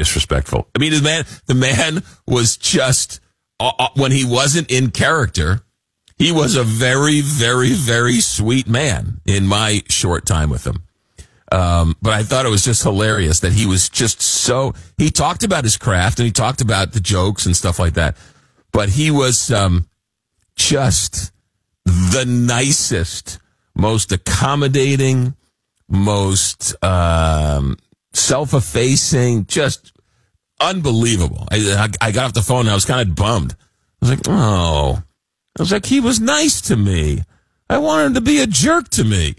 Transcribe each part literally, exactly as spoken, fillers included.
disrespectful. I mean, the man, the man was just, uh, when he wasn't in character, he was a very, very, very sweet man in my short time with him. Um, but I thought it was just hilarious that he was just so, he talked about his craft and he talked about the jokes and stuff like that. But he was um, just the nicest, most accommodating, most um, self-effacing, just unbelievable. I, I, I got off the phone and I was kind of bummed. I was like, oh, I was like, he was nice to me. I wanted him to be a jerk to me.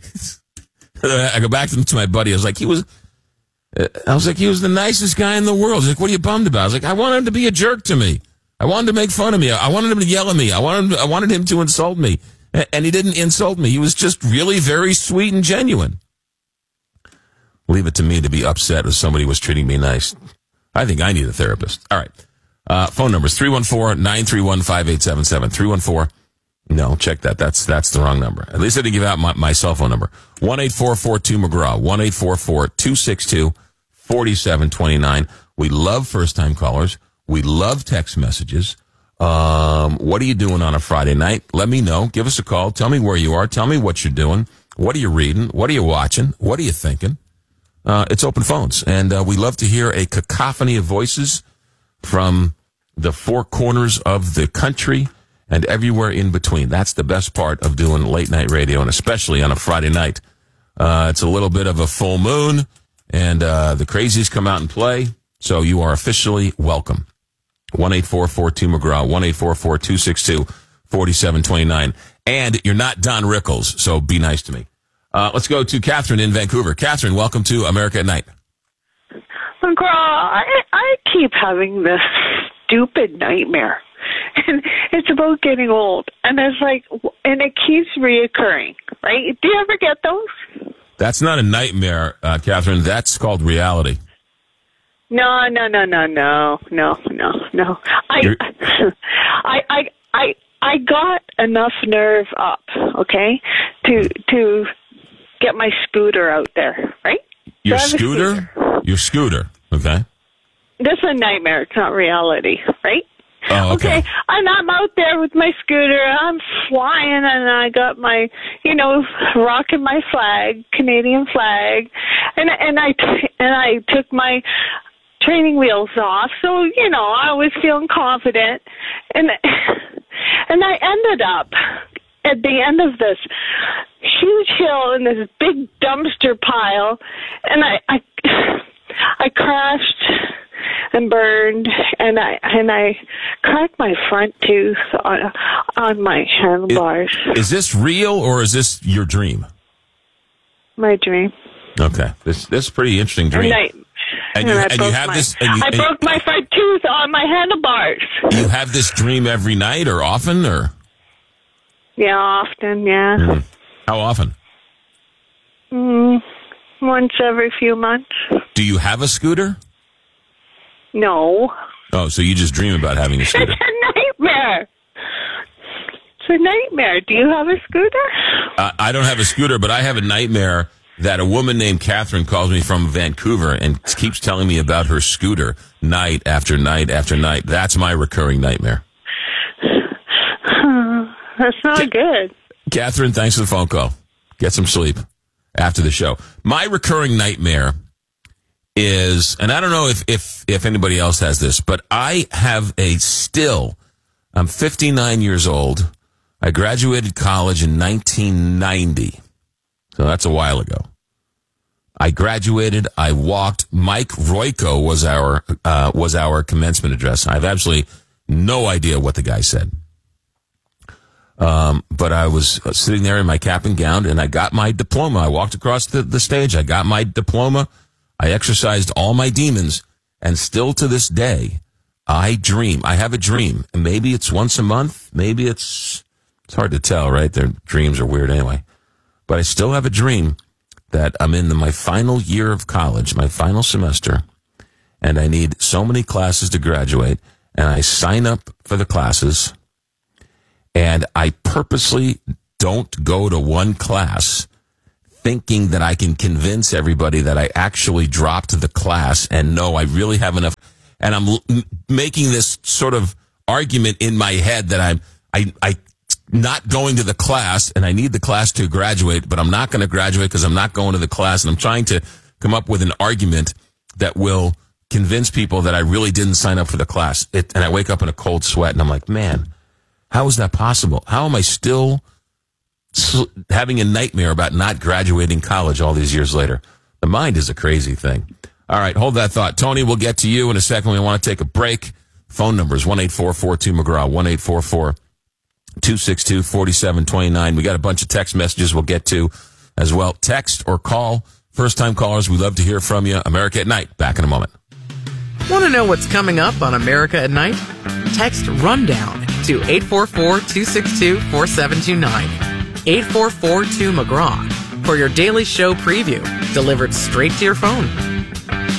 I go back to, to my buddy. I was like, he was, I was like, he was the nicest guy in the world. He's like, what are you bummed about? I was like, I wanted him to be a jerk to me. I wanted to make fun of me. I wanted him to yell at me. I wanted him, I wanted him to insult me. And he didn't insult me. He was just really very sweet and genuine. Leave it to me to be upset if somebody was treating me nice. I think I need a therapist. All right. Uh, phone number is three one four, nine three one, five eight seven seven. three one four. No, check that. That's that's the wrong number. At least I didn't give out my, my cell phone number. one eight four four two McGraw. one eight four four two six two four seven two nine. We love first-time callers. We love text messages. Um, what are you doing on a Friday night? Let me know. Give us a call. Tell me where you are. Tell me what you're doing. What are you reading? What are you watching? What are you thinking? Uh, it's open phones. And uh, we love to hear a cacophony of voices from the four corners of the country and everywhere in between. That's the best part of doing late night radio, and especially on a Friday night. Uh, it's a little bit of a full moon, and uh, the crazies come out and play, so you are officially welcome. one eight four four two McGraw, one eight four four two six two four seven two nine. And you're not Don Rickles, so be nice to me. Uh, let's go to Catherine in Vancouver. Catherine, welcome to America at Night. McGraw, I, I keep having this stupid nightmare. And it's about getting old. And it's like, and it keeps reoccurring, right? Do you ever get those? That's not a nightmare, uh, Catherine. That's called reality. No, no, no, no, no, no, no, no. I, I, I, I, I got enough nerve up, okay, to to get my scooter out there, right? Your so scooter? scooter? Your scooter, okay. This is a nightmare. It's not reality, right? Oh, okay. okay. And I'm out there with my scooter. I'm flying, and I got my, you know, rocking my flag, Canadian flag, and and I and I took my training wheels off. So you know, I was feeling confident, and and I ended up at the end of this huge hill in this big dumpster pile, and I I, I crashed and burned, and I and I cracked my front tooth on on my handlebars. Is, is this real or is this your dream? My dream. Okay, this this is a pretty interesting dream. And, I, and, and, you, I and you have my, this. And you, I and broke my front tooth on my handlebars. You have this dream every night or often, or? Yeah, often. Yeah. Mm. How often? Mm, once every few months. Do you have a scooter? No. Oh, so you just dream about having a scooter? It's a nightmare. It's a nightmare. Do you have a scooter? Uh, I don't have a scooter, but I have a nightmare that a woman named Catherine calls me from Vancouver and keeps telling me about her scooter night after night after night. That's my recurring nightmare. That's not Ca- good. Catherine, thanks for the phone call. Get some sleep after the show. My recurring nightmare is, and I don't know if, if, if anybody else has this, but I have a still, I'm fifty-nine years old. I graduated college in nineteen ninety. So that's a while ago. I graduated. I walked. Mike Royko was our, uh, was our commencement address. I have absolutely no idea what the guy said. Um, but I was sitting there in my cap and gown and I got my diploma. I walked across the, the stage. I got my diploma. I exercised all my demons, and still to this day, I dream. I have a dream, and maybe it's once a month. Maybe it's, it's hard to tell, right? Their dreams are weird anyway. But I still have a dream that I'm in the, my final year of college, my final semester, and I need so many classes to graduate, and I sign up for the classes, and I purposely don't go to one class thinking that I can convince everybody that I actually dropped the class and no, I really have enough. And I'm l- making this sort of argument in my head that I'm I I not going to the class and I need the class to graduate, but I'm not going to graduate because I'm not going to the class. And I'm trying to come up with an argument that will convince people that I really didn't sign up for the class. It, and I wake up in a cold sweat and I'm like, man, how is that possible? How am I still having a nightmare about not graduating college all these years later? The mind is a crazy thing. All right, hold that thought. Tony, we'll get to you in a second. We want to take a break. Phone number is one eight four four two McGraw, one eight four four two six two four seven two nine. We got a bunch of text messages we'll get to as well. Text or call. First-time callers, we love to hear from you. America at Night, back in a moment. Want to know what's coming up on America at Night? Text RUNDOWN to eight four four two six two four seven two nine. eight four four two McGraw for your daily show preview delivered straight to your phone.